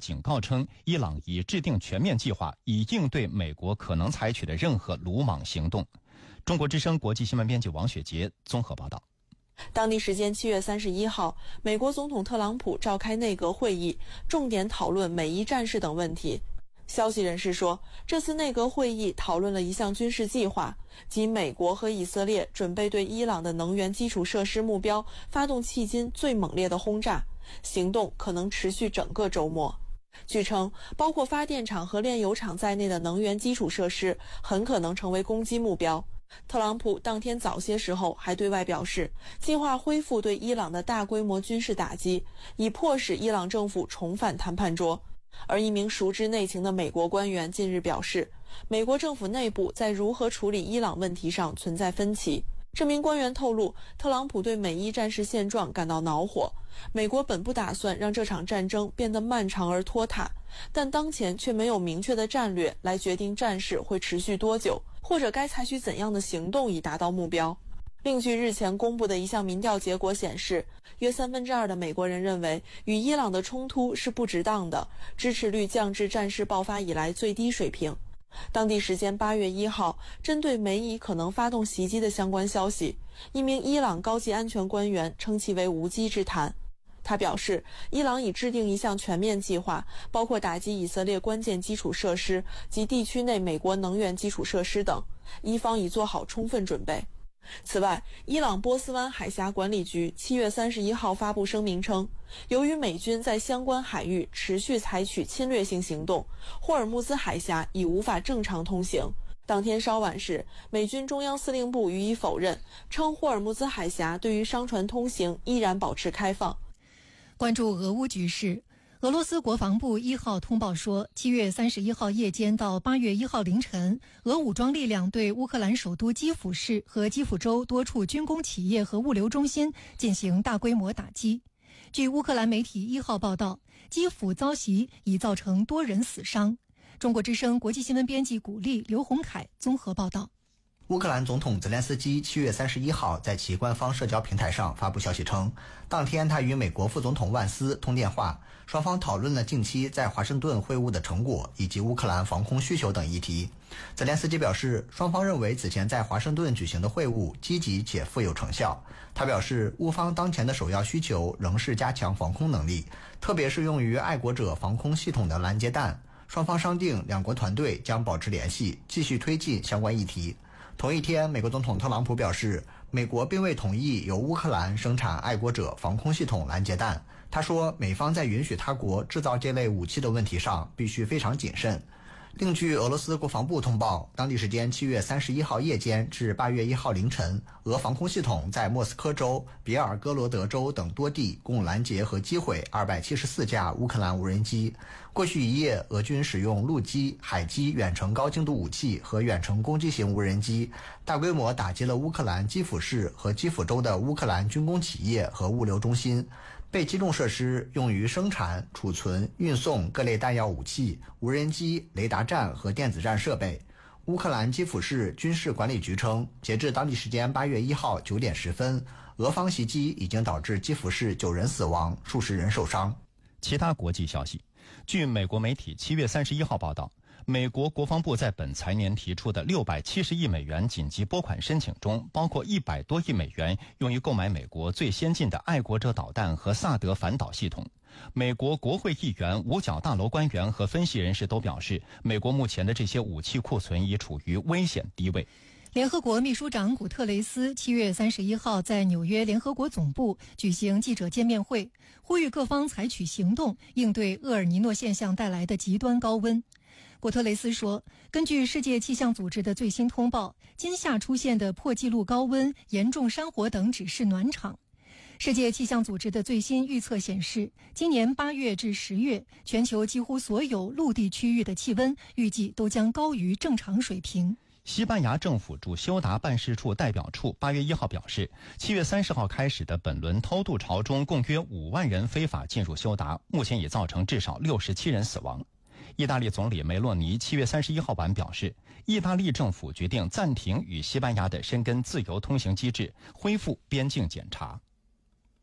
警告称，伊朗已制定全面计划，以应对美国可能采取的任何鲁莽行动。中国之声国际新闻编辑王雪杰综合报道。 当地时间7月31号，美国总统特朗普召开内阁会议，重点讨论美伊战事等问题。消息人士说，这次内阁会议讨论了一项军事计划，即美国和以色列准备对伊朗的能源基础设施目标发动迄今最猛烈的轰炸，行动可能持续整个周末。据称，包括发电厂和炼油厂在内的能源基础设施很可能成为攻击目标。特朗普当天早些时候还对外表示，计划恢复对伊朗的大规模军事打击，以迫使伊朗政府重返谈判桌。而一名熟知内情的美国官员近日表示，美国政府内部在如何处理伊朗问题上存在分歧。这名官员透露，特朗普对美伊战事现状感到恼火，美国本不打算让这场战争变得漫长而拖沓，但当前却没有明确的战略来决定战事会持续多久，或者该采取怎样的行动以达到目标。另据日前公布的一项民调结果显示，约2/3的美国人认为与伊朗的冲突是不值当的，支持率降至战事爆发以来最低水平。当地时间8月1号，针对美伊可能发动袭击的相关消息，一名伊朗高级安全官员称其为无稽之谈。他表示，伊朗已制定一项全面计划，包括打击以色列关键基础设施及地区内美国能源基础设施等，伊方已做好充分准备。此外，伊朗波斯湾海峡管理局7月31号发布声明称，由于美军在相关海域持续采取侵略性行动，霍尔木兹海峡已无法正常通行。当天稍晚时，美军中央司令部予以否认，称霍尔木兹海峡对于商船通行依然保持开放。 关注俄乌局势，俄罗斯国防部1号通报说，7月31号夜间到8月1号凌晨，俄武装力量对乌克兰首都基辅市和基辅州多处军工企业和物流中心进行大规模打击。据乌克兰媒体1号报道，基辅遭袭已造成多人死伤。中国之声国际新闻编辑古丽、刘洪凯综合报道。 乌克兰总统泽连斯基7月31号在其官方社交平台上发布消息称，当天他与美国副总统万斯通电话，双方讨论了近期在华盛顿会晤的成果以及乌克兰防空需求等议题。泽连斯基表示，双方认为此前在华盛顿举行的会晤积极且富有成效。他表示，乌方当前的首要需求仍是加强防空能力，特别是用于爱国者防空系统的拦截弹。双方商定两国团队将保持联系，继续推进相关议题。同一天，美国总统特朗普表示，美国并未同意由乌克兰生产爱国者防空系统拦截弹。他说，美方在允许他国制造这类武器的问题上必须非常谨慎。另据俄罗斯国防部通报，当地时间7月31号夜间至8月1号凌晨，俄防空系统在莫斯科州、别尔哥罗德州等多地共拦截和击毁274架乌克兰无人机。过去一夜，俄军使用陆基、海基远程高精度武器和远程攻击型无人机，大规模打击了乌克兰基辅市和基辅州的乌克兰军工企业和物流中心。被击中设施用于生产、储存、运送各类弹药武器、无人机、雷达站和电子战设备。乌克兰基辅市军事管理局称，截至当地时间8月1号9点10分，俄方袭击已经导致基辅市9人死亡，数十人受伤。 其他国际消息，据美国媒体7月31号报道，美国国防部在本财年提出的670亿美元紧急拨款申请中，包括100多亿美元用于购买美国最先进的爱国者导弹和萨德反导系统。美国国会议员、五角大楼官员和分析人士都表示，美国目前的这些武器库存已处于危险低位。 联合国秘书长古特雷斯7月31号在纽约联合国总部举行记者见面会，呼吁各方采取行动，应对厄尔尼诺现象带来的极端高温。古特雷斯说，根据世界气象组织的最新通报，今夏出现的破纪录高温、严重山火等只是暖场。世界气象组织的最新预测显示，今年8月至10月，全球几乎所有陆地区域的气温预计都将高于正常水平。 西班牙政府驻休达办事处代表处8月1号表示，7月30号开始的本轮偷渡潮中，共约5万人非法进入休达，目前已造成至少67人死亡。意大利总理梅洛尼7月31号晚表示，意大利政府决定暂停与西班牙的申根自由通行机制，恢复边境检查。